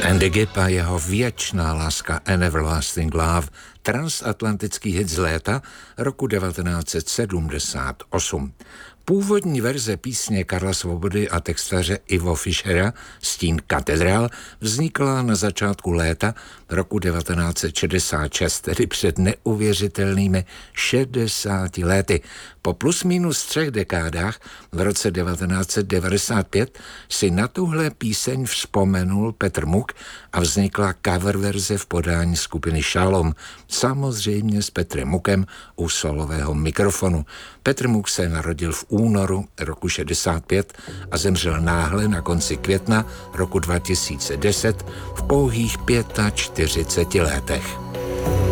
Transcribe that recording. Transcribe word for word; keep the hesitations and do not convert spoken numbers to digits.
Andy Gibb a jeho Věčná láska An Everlasting Love, transatlantický hit z léta roku devatenáct set sedmdesát osm. Původní verze písně Karla Svobody a textaře Ivo Fischera Stín katedrál vznikla na začátku léta roku devatenáct set šedesát šest, tedy před neuvěřitelnými šedesáti lety. Po plus minus třech dekádách v roce devatenáct set devadesát pět si na tuhle píseň vzpomenul Petr Muk a vznikla cover verze v podání skupiny Šalom, samozřejmě s Petrem Mukem u solového mikrofonu. Petr Muk se narodil v únoru roku šedesát pět a zemřel náhle na konci května roku dva tisíce deset v pouhých čtyřiceti pěti letech.